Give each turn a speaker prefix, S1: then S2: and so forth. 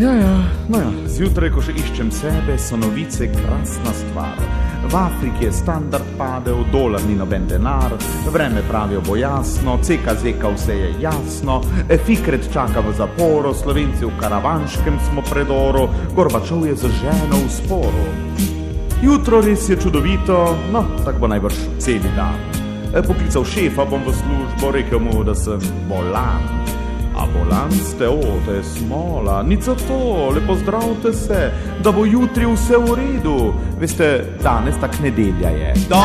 S1: No ja, zjutraj, ko še iščem sebe, so novice krasna stvar. V Afriki je standard padel, dolar ni noben denar, vreme pravijo bo jasno, CKZ vse je jasno, Fikret čaka v zaporu, Slovenci v karavanškem smo predoru, Gorbačov je z ženo v sporu. Jutro res je čudovito, no, tak bo najbrž celi dan. Poklical šefa bom v službo, rekel mu, da sem bolan. A bolan ste, to je smola, nič za to, lepo zdravite se, da bo jutri vse v redu. Veste, danes tak nedelja je.